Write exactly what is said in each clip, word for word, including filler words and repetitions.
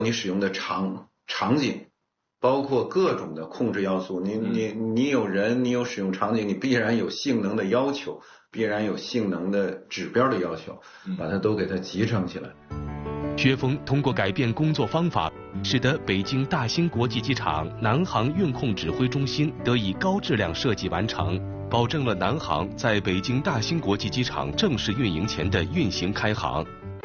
你使用的场场景，包括各种的控制要素，你你你有人，你有使用场景，你必然有性能的要求，必然有性能的指标的要求，把它都给它集成起来。 薛峰通过改变工作方法，使得北京大兴国际机场南航运控指挥中心得以高质量设计完成，保证了南航在北京大兴国际机场正式运营前的运行开航。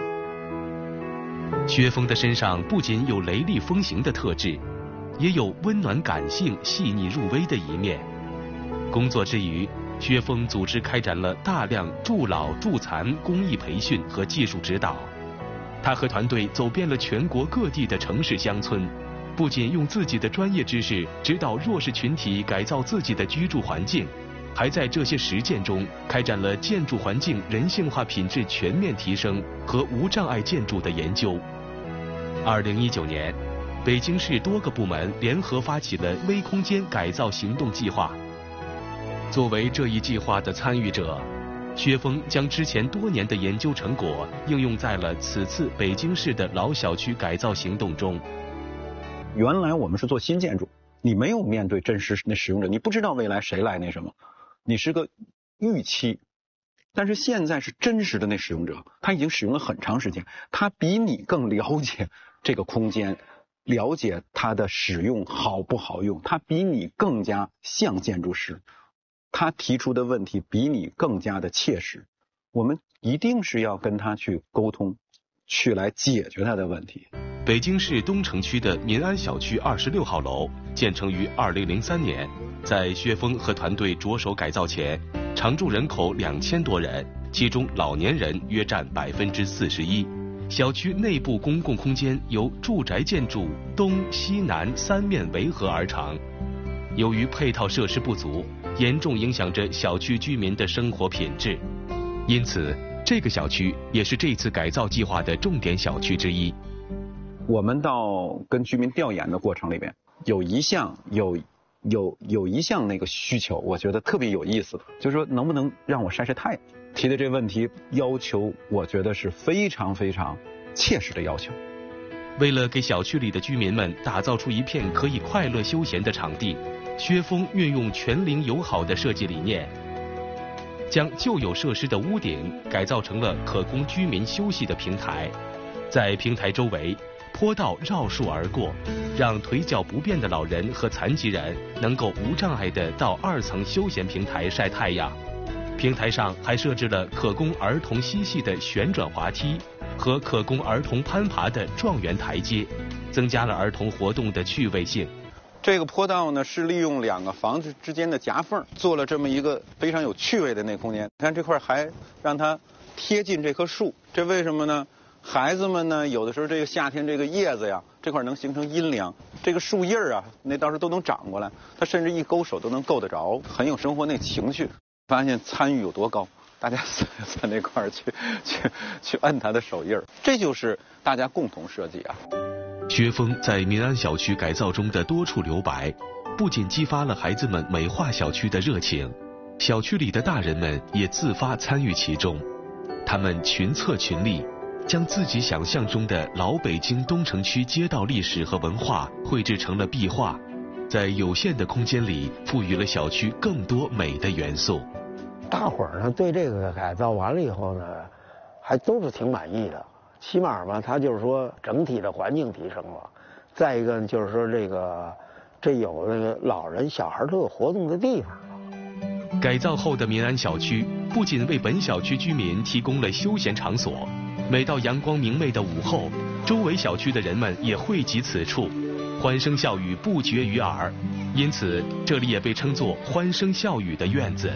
薛峰的身上不仅有雷厉风行的特质，也有温暖感性、细腻入微的一面。工作之余，薛峰组织开展了大量助老助残公益培训和技术指导。他和团队走遍了全国各地的城市乡村，不仅用自己的专业知识指导弱势群体改造自己的居住环境，还在这些实践中开展了建筑环境人性化品质全面提升和无障碍建筑的研究。二零一九年，北京市多个部门联合发起了微空间改造行动计划。作为这一计划的参与者，薛峰将之前多年的研究成果应用在了此次北京市的老小区改造行动中。 原来我们是做新建筑，你没有面对真实的使用者，你不知道未来谁来那什么，你是个预期。但是现在是真实的那使用者，他已经使用了很长时间，他比你更了解这个空间，了解它的使用好不好用，他比你更加像建筑师，他提出的问题比你更加的切实，我们一定是要跟他去沟通，去来解决他的问题。 北京市东城区的民安小区二十六号楼建成于二零零三年，在薛峰和团队着手改造前，常住人口两千多人，其中老年人约占百分之四十一。小区内部公共空间由住宅建筑东西南三面围合而成，由于配套设施不足，严重影响着小区居民的生活品质，因此这个小区也是这次改造计划的重点小区之一。 我们到跟居民调研的过程里边，有一项有有有一项那个需求，我觉得特别有意思，就是说能不能让我晒晒太阳。提的这问题要求，我觉得是非常非常切实的要求。 为了给小区里的居民们打造出一片可以快乐休闲的场地，薛峰运用全龄友好的设计理念，将旧有设施的屋顶改造成了可供居民休息的平台，在平台周围坡道绕树而过，让腿脚不便的老人和残疾人能够无障碍地到二层休闲平台晒太阳。平台上还设置了可供儿童嬉戏的旋转滑梯和可供儿童攀爬的状元台阶，增加了儿童活动的趣味性。 这个坡道呢，是利用两个房子之间的夹缝做了这么一个非常有趣味的那空间。看这块还让它贴近这棵树，这为什么呢？孩子们呢，有的时候这个夏天这个叶子呀，这块能形成阴凉，这个树叶啊，那到时候都能长过来，它甚至一勾手都能够得着，很有生活那情绪。发现参与有多高，大家在那块儿去去去摁他的手印儿，这就是大家共同设计啊。 薛峰在民安小区改造中的多处留白，不仅激发了孩子们美化小区的热情，小区里的大人们也自发参与其中。他们群策群力，将自己想象中的老北京东城区街道历史和文化绘制成了壁画，在有限的空间里赋予了小区更多美的元素。 大伙儿呢对这个改造完了以后呢，还都是挺满意的。起码嘛，它就是说整体的环境提升了。再一个就是说这个这有那个老人小孩都有活动的地方了。 改造后的民安小区不仅为本小区居民提供了休闲场所，每到阳光明媚的午后，周围小区的人们也汇集此处，欢声笑语不绝于耳，因此这里也被称作欢声笑语的院子。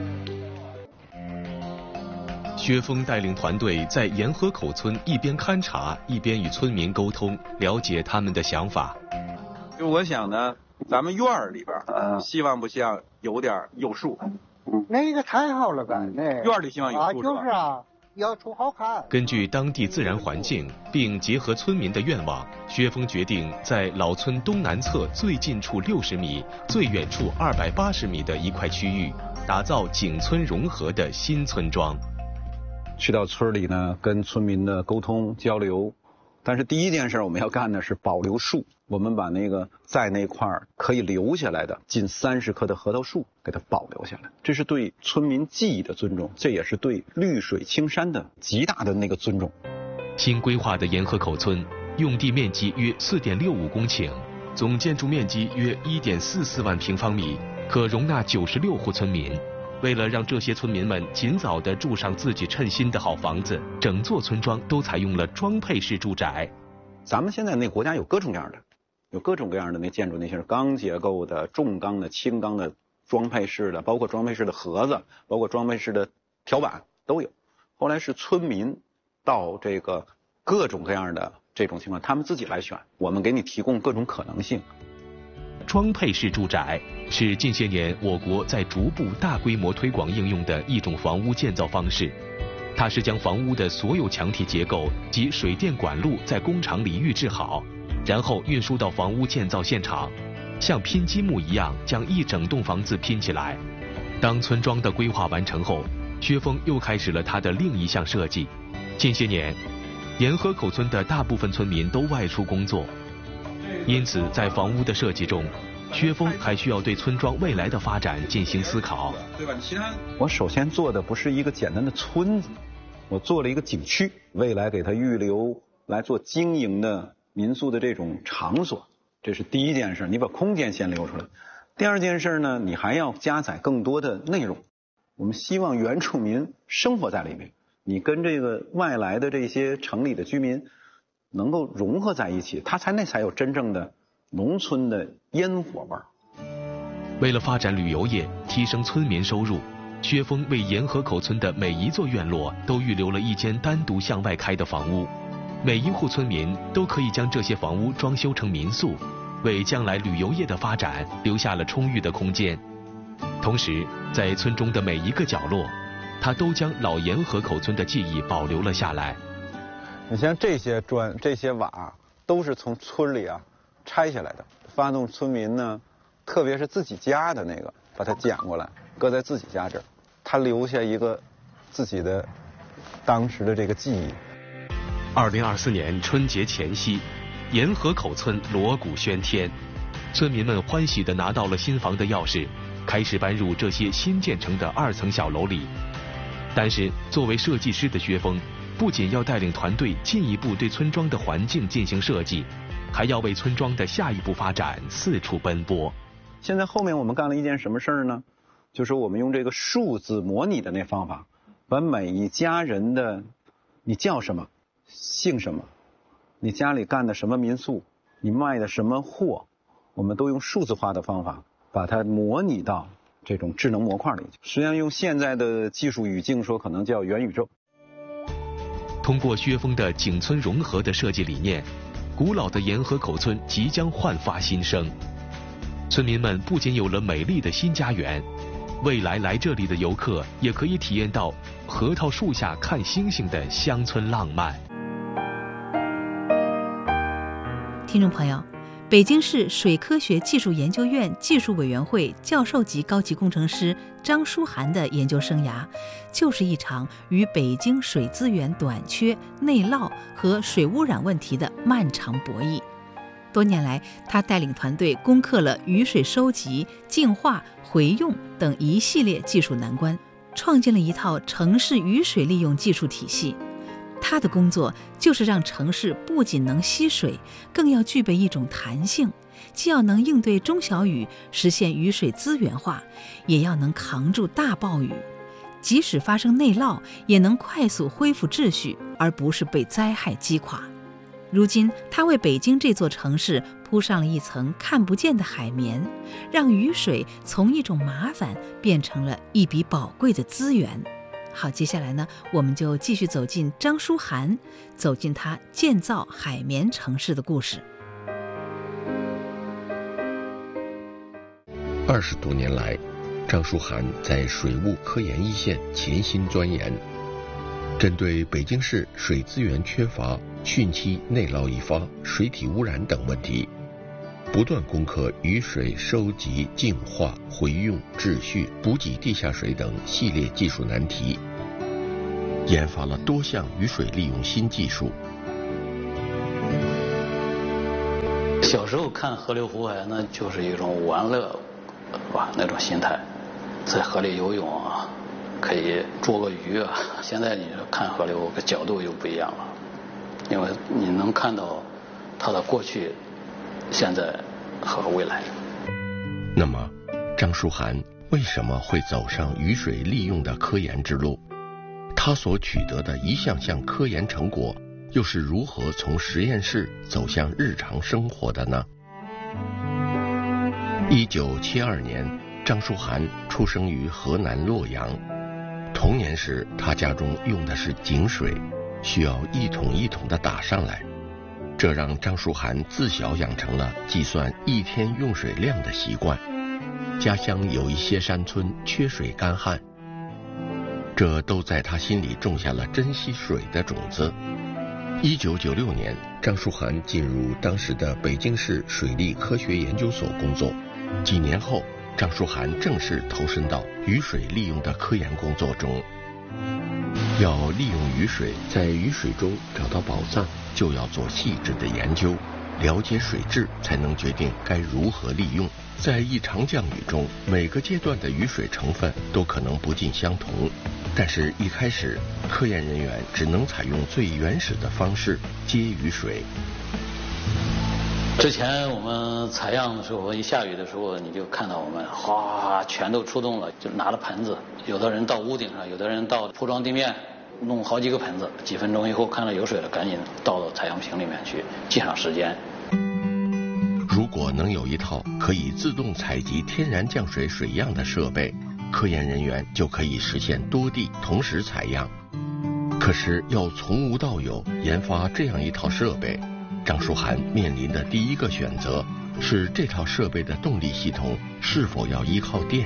薛峰带领团队在沿河口村一边勘察，一边与村民沟通，了解他们的想法。 就我想呢，咱们院儿里边，呃，希望不希望有点有树？ 嗯，那个太好了呗，那院儿里希望有树、 啊、就是啊。要出好看。 根据当地自然环境，并结合村民的愿望，薛峰决定在老村东南侧最近处六十米、最远处二百八十米的一块区域，打造景村融合的新村庄。 去到村里呢，跟村民的沟通交流， 但是第一件事我们要干的是保留树，我们把那个在那块可以留下来的近三十棵的核桃树给它保留下来，这是对村民记忆的尊重，这也是对绿水青山的极大的那个尊重。 新规划的沿河口村用地面积约 四点六五公顷，总建筑面积约 一点四四万平方米，可容纳九十六户村民。为了让这些村民们尽早地住上自己称心的好房子，整座村庄都采用了装配式住宅。 咱们现在那国家有各种各样的，有各种各样的那建筑，那些是钢结构的、重钢的、轻钢的、装配式的，包括装配式的盒子，包括装配式的条板都有。后来是村民到这个各种各样的这种情况，他们自己来选，我们给你提供各种可能性。 装配式住宅是近些年我国在逐步大规模推广应用的一种房屋建造方式。它是将房屋的所有墙体结构及水电管路在工厂里预制好，然后运输到房屋建造现场，像拼积木一样将一整栋房子拼起来。当村庄的规划完成后，薛峰又开始了他的另一项设计。近些年，沿河口村的大部分村民都外出工作，因此在房屋的设计中，薛峰还需要对村庄未来的发展进行思考。 对吧？其他我首先做的不是一个简单的村子，我做了一个景区，未来给它预留来做经营的民宿的这种场所，这是第一件事，你把空间先留出来。第二件事呢，你还要加载更多的内容。我们希望原住民生活在里面，你跟这个外来的这些城里的居民能够融合在一起，它才那才有真正的农村的烟火味儿。 为了发展旅游业，提升村民收入，薛峰为沿河口村的每一座院落都预留了一间单独向外开的房屋，每一户村民都可以将这些房屋装修成民宿，为将来旅游业的发展留下了充裕的空间。同时，在村中的每一个角落，他都将老沿河口村的记忆保留了下来。 你像这些砖、这些瓦，都是从村里啊拆下来的，发动村民呢，特别是自己家的那个，把它捡过来，搁在自己家这儿，他留下一个自己的当时的这个记忆。 二零二四年春节前夕，沿河口村锣鼓喧天，村民们欢喜地拿到了新房的钥匙，开始搬入这些新建成的二层小楼里。但是，作为设计师的薛峰，不仅要带领团队进一步对村庄的环境进行设计，还要为村庄的下一步发展四处奔波。 现在后面我们干了一件什么事儿呢？就是我们用这个数字模拟的那方法，把每一家人的你叫什么、姓什么、你家里干的什么民宿、你卖的什么货，我们都用数字化的方法把它模拟到这种智能模块里。实际上用现在的技术语境说，可能叫元宇宙。 通过薛峰的景村融合的设计理念，古老的沿河口村即将焕发新生。村民们不仅有了美丽的新家园，未来来这里的游客也可以体验到核桃树下看星星的乡村浪漫。 听众朋友，北京市水科学技术研究院技术委员会教授级高级工程师张书涵的研究生涯，就是一场与北京水资源短缺、内涝和水污染问题的漫长博弈。多年来，他带领团队攻克了雨水收集、净化、回用等一系列技术难关，创建了一套城市雨水利用技术体系。他的工作就是让城市不仅能吸水，更要具备一种弹性，既要能应对中小雨，实现雨水资源化，也要能扛住大暴雨，即使发生内涝，也能快速恢复秩序，而不是被灾害击垮。如今，他为北京这座城市铺上了一层看不见的海绵，让雨水从一种麻烦变成了一笔宝贵的资源。好，接下来呢，我们就继续走进张书涵，走进他建造海绵城市的故事。 二十多年来，张书涵在水务科研一线潜心钻研，针对北京市水资源缺乏、汛期内涝易发、水体污染等问题，不断攻克雨水收集、净化、回用、秩序、补给地下水等系列技术难题，研发了多项雨水利用新技术。 小时候看河流湖海，那就是一种玩乐，吧那种心态，在河里游泳啊，可以捉个鱼啊。现在你看河流，个角度又不一样了，因为你能看到它的过去、现在和未来。 那么，张书涵为什么会走上雨水利用的科研之路？他所取得的一项项科研成果，又是如何从实验室走向日常生活的呢？一九七二年，张书涵出生于河南洛阳。童年时，他家中用的是井水，需要一桶一桶的打上来，这让张书涵自小养成了计算一天用水量的习惯。家乡有一些山村缺水干旱，这都在他心里种下了珍惜水的种子。一九九六年，张书涵进入当时的北京市水利科学研究所工作。几年后，张书涵正式投身到雨水利用的科研工作中。要利用雨水，在雨水中找到宝藏，就要做细致的研究，了解水质，才能决定该如何利用。在一场降雨中，每个阶段的雨水成分都可能不尽相同，但是一开始，科研人员只能采用最原始的方式接雨水。 之前我们采样的时候，一下雨的时候，你就看到我们哗全都出动了，就拿了盆子，有的人到屋顶上，有的人到铺装地面，弄好几个盆子，几分钟以后看到有水了，赶紧倒到采样瓶里面去，记上时间。 如果能有一套可以自动采集天然降水水样的设备，科研人员就可以实现多地同时采样。可是要从无到有研发这样一套设备，张书涵面临的第一个选择是这套设备的动力系统是否要依靠电。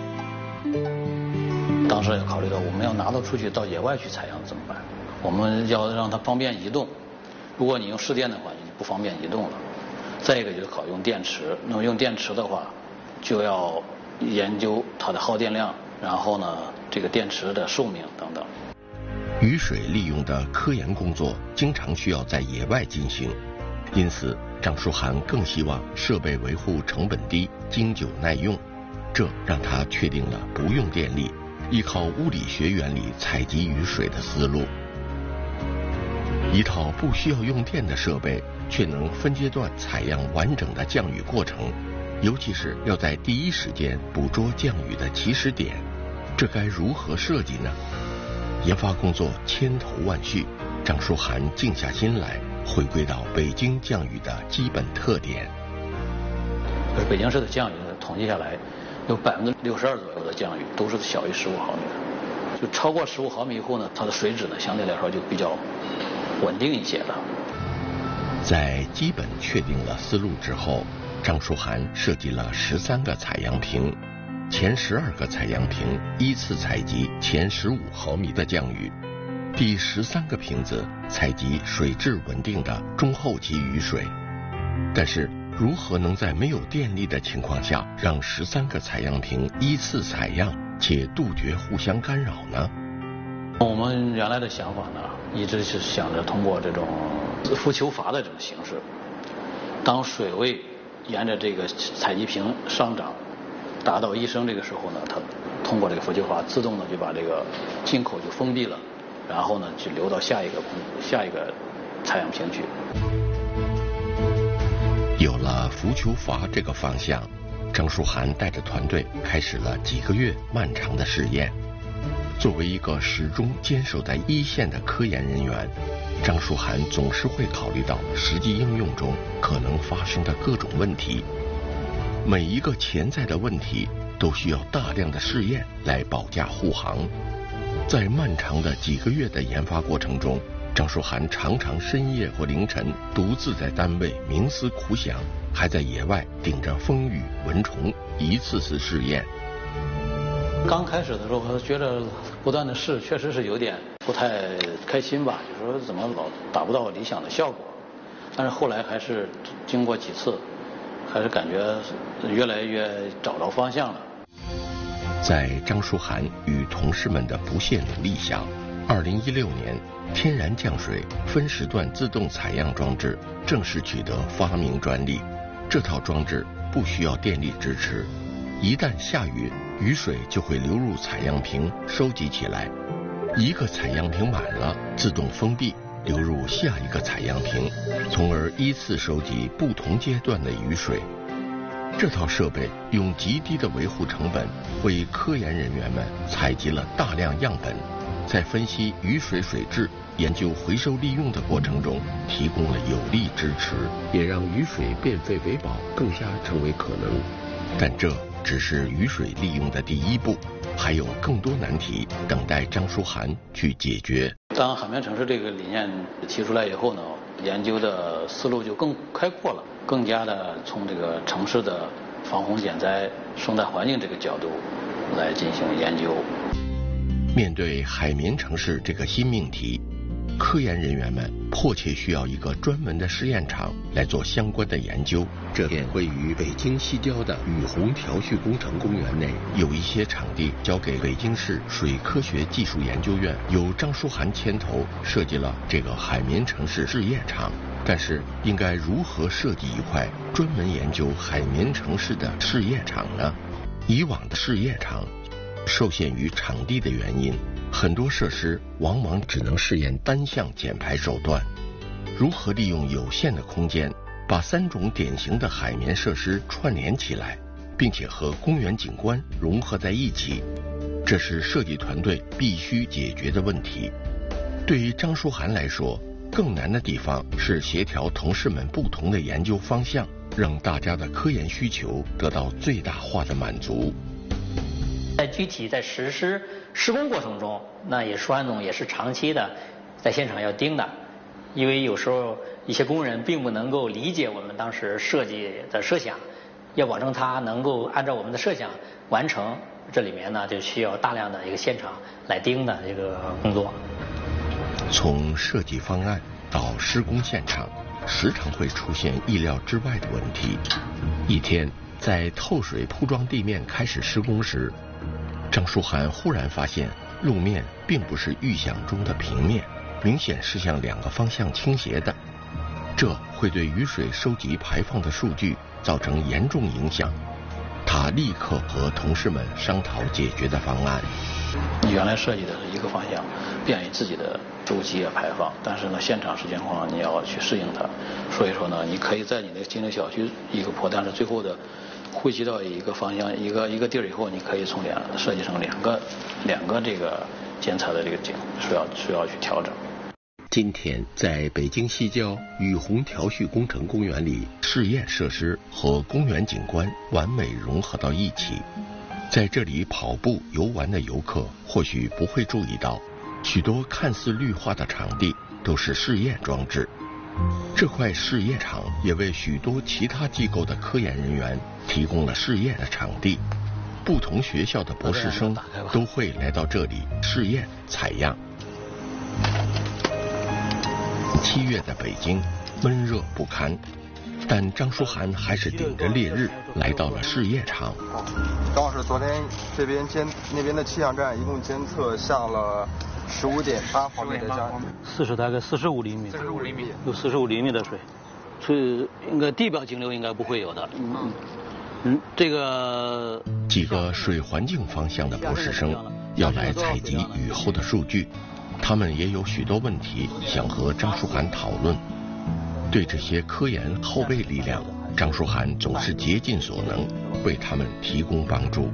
当时也考虑到我们要拿到出去到野外去采样怎么办？我们要让它方便移动，如果你用市电的话，你不方便移动了。再一个就是考用电池，那么用电池的话，就要研究它的耗电量，然后呢，这个电池的寿命等等。 雨水利用的科研工作经常需要在野外进行，因此张书涵更希望设备维护成本低、经久耐用，这让他确定了不用电力，依靠物理学原理采集雨水的思路。一套不需要用电的设备，却能分阶段采样完整的降雨过程，尤其是要在第一时间捕捉降雨的起始点，这该如何设计呢？研发工作千头万绪，张书涵静下心来，回归到北京降雨的基本特点。 北京市的降雨统计下来，有百分之六十二左右的降雨都是小于十五毫米的，就超过十五毫米以后呢，它的水质呢相对来说就比较稳定一些了。 在基本确定了思路之后，张书涵设计了十三个采样瓶，前十二个采样瓶依次采集前十五毫米的降雨，第十三个瓶子采集水质稳定的中后期雨水。但是如何能在没有电力的情况下，让十三个采样瓶依次采样，且杜绝互相干扰呢？ 我们原来的想法呢，一直是想着通过这种浮球阀的这种形式，当水位沿着这个采集瓶上涨，达到一升这个时候呢，它通过这个浮球阀自动的就把这个进口就封闭了，然后呢就流到下一个下一个采样瓶去。 有了浮球阀这个方向，张书涵带着团队开始了几个月漫长的试验。作为一个始终坚守在一线的科研人员，张书涵总是会考虑到实际应用中可能发生的各种问题。每一个潜在的问题都需要大量的试验来保驾护航。在漫长的几个月的研发过程中，张书涵常常深夜或凌晨独自在单位冥思苦想，还在野外顶着风雨蚊虫一次次试验。 刚开始的时候觉得不断的试确实是有点不太开心吧，就说怎么老达不到理想的效果。但是后来还是经过几次，还是感觉越来越找到方向了。 在张书涵与同事们的不懈努力下， 二零一六年，天然降水分时段自动采样装置正式取得发明专利。这套装置不需要电力支持，一旦下雨，雨水就会流入采样瓶收集起来，一个采样瓶满了，自动封闭，流入下一个采样瓶，从而依次收集不同阶段的雨水。这套设备用极低的维护成本，为科研人员们采集了大量样本，在分析雨水水质、研究回收利用的过程中提供了有力支持，也让雨水变废为宝更加成为可能。但这只是雨水利用的第一步，还有更多难题等待张书涵去解决。 当海绵城市这个理念提出来以后呢，研究的思路就更开阔了，更加的从这个城市的防洪减灾、生态环境这个角度来进行研究。 面对海绵城市这个新命题，科研人员们迫切需要一个专门的试验场来做相关的研究。这片位于北京西郊的雨虹调蓄工程公园内，有一些场地交给北京市水科学技术研究院，由张书涵牵头设计了这个海绵城市试验场。但是，应该如何设计一块专门研究海绵城市的试验场呢？以往的试验场受限于场地的原因，很多设施往往只能试验单项减排手段。如何利用有限的空间，把三种典型的海绵设施串联起来，并且和公园景观融合在一起，这是设计团队必须解决的问题。对于张书涵来说，更难的地方是协调同事们不同的研究方向，让大家的科研需求得到最大化的满足。 在具体在实施施工过程中，那也舒涵总也是长期的在现场要盯的，因为有时候一些工人并不能够理解我们当时设计的设想，要保证他能够按照我们的设想完成，这里面呢就需要大量的一个现场来盯的这个工作。 从设计方案到施工现场，时常会出现意料之外的问题。一天，在透水铺装地面开始施工时，张书涵忽然发现路面并不是预想中的平面，明显是向两个方向倾斜的，这会对雨水收集排放的数据造成严重影响。他立刻和同事们商讨解决的方案。 你原来设计的是一个方向，便于自己的收集啊排放，但是呢，现场实际情况你要去适应它，所以说呢，你可以在你的经营小区一个坡，但是最后的汇集到一个方向一个一个地儿以后，你可以从两设计成两个两个这个监测的这个井，需要需要去调整。 今天在北京西郊雨虹调蓄工程公园里，试验设施和公园景观完美融合到一起。在这里跑步游玩的游客或许不会注意到，许多看似绿化的场地都是试验装置。这块试验场也为许多其他机构的科研人员提供了试验的场地，不同学校的博士生都会来到这里试验采样。七月的北京闷热不堪，但张书涵还是顶着烈日来到了试验场。 张老师，昨天这边监那边的气象站一共监测下了十五点八毫米的降雨， 四十大概四十五厘米，四十五厘米有四十五厘米的水，所以应该地表径流应该不会有的。嗯嗯，这个几个水环境方向的博士生要来采集雨后的数据，他们也有许多问题想和张书涵讨论。对这些科研后备力量，张书涵总是竭尽所能为他们提供帮助。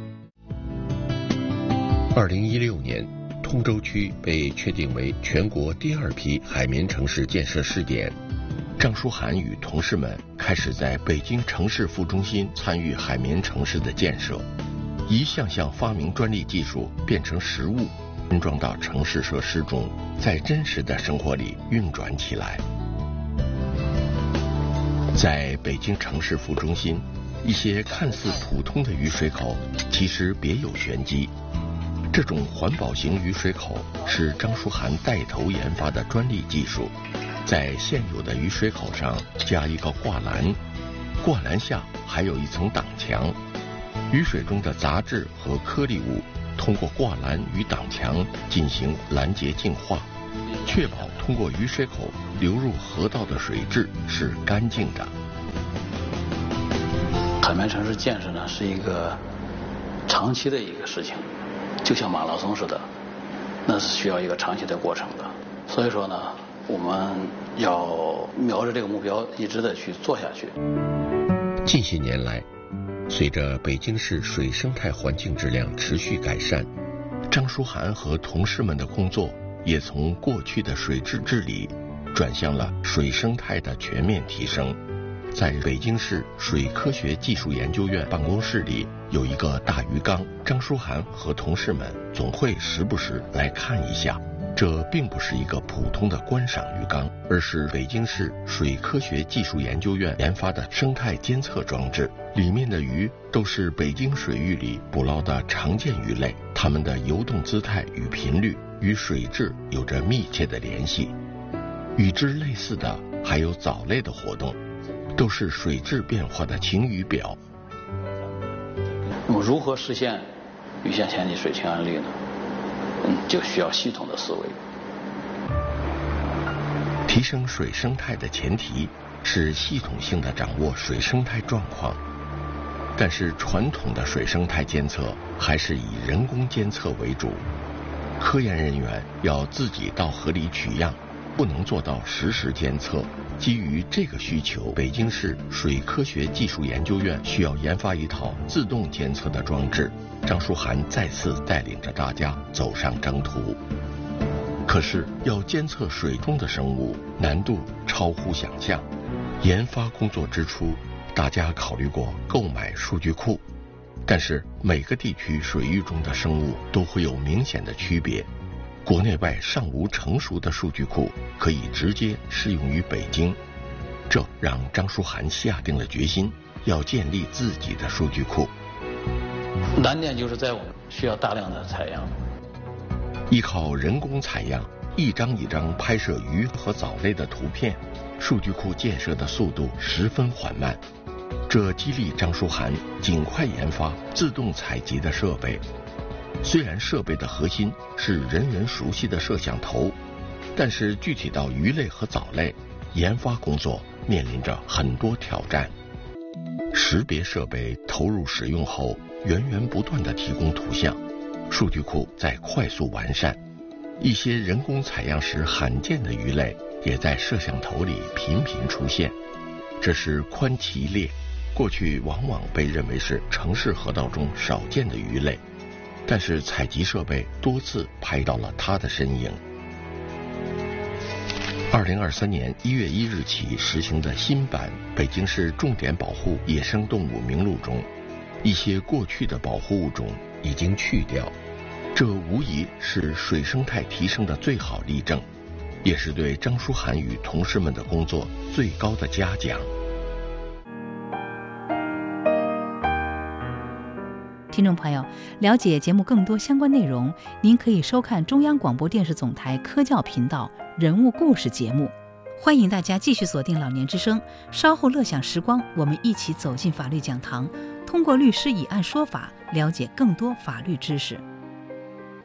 二零一六年，通州区被确定为全国第二批海绵城市建设试点。张书涵与同事们开始在北京城市副中心参与海绵城市的建设，一项项发明专利技术变成实物，安装到城市设施中，在真实的生活里运转起来。在北京城市副中心，一些看似普通的雨水口其实别有玄机。这种环保型雨水口是张书涵带头研发的专利技术，在现有的雨水口上加一个挂篮，挂篮下还有一层挡墙，雨水中的杂质和颗粒物通过挂栏与挡墙进行拦截净化，确保通过雨水口流入河道的水质是干净的。 海绵城市建设呢是一个长期的一个事情，就像马拉松似的，那是需要一个长期的过程的。所以说呢，我们要瞄着这个目标一直的去做下去。 近些年来，随着北京市水生态环境质量持续改善，张书涵和同事们的工作也从过去的水质治理转向了水生态的全面提升。在北京市水科学技术研究院办公室里有一个大鱼缸，张书涵和同事们总会时不时来看一下。这并不是一个普通的观赏鱼缸，而是北京市水科学技术研究院研发的生态监测装置，里面的鱼都是北京水域里捕捞的常见鱼类，它们的游动姿态与频率与水质有着密切的联系。与之类似的还有藻类的活动，都是水质变化的晴雨表。 那么如何实现鱼线前体水清氨率呢？嗯，就需要系统的思维。 提升水生态的前提是系统性的掌握水生态状况，但是传统的水生态监测还是以人工监测为主，科研人员要自己到河里取样，不能做到实时监测。基于这个需求，北京市水科学技术研究院需要研发一套自动监测的装置。张书涵再次带领着大家走上征途。可是要监测水中的生物，难度超乎想象。研发工作之初，大家考虑过购买数据库，但是每个地区水域中的生物都会有明显的区别，国内外尚无成熟的数据库可以直接适用于北京。这让张书涵下定了决心，要建立自己的数据库。 难点就是在我们需要大量的采样， 依靠人工采样，一张一张拍摄鱼和藻类的图片，数据库建设的速度十分缓慢。这激励张书涵尽快研发自动采集的设备。虽然设备的核心是人人熟悉的摄像头，但是具体到鱼类和藻类，研发工作面临着很多挑战。识别设备投入使用后，源源不断地提供图像，数据库在快速完善，一些人工采样时罕见的鱼类也在摄像头里频频出现。这是宽鳍鬣，过去往往被认为是城市河道中少见的鱼类，但是采集设备多次拍到了它的身影。二零二三年一月一日起实行的新版北京市重点保护野生动物名录中，一些过去的保护物种已经去掉，这无疑是水生态提升的最好例证，也是对张书涵与同事们的工作最高的嘉奖。 听众朋友，了解节目更多相关内容，您可以收看中央广播电视总台科教频道人物故事节目。欢迎大家继续锁定老年之声，稍后乐享时光，我们一起走进法律讲堂，通过律师以案说法，了解更多法律知识。